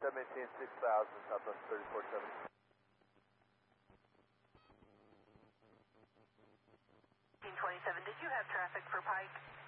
27, maintain 6,000, Southwest 3470. 27, did you have traffic for Pike?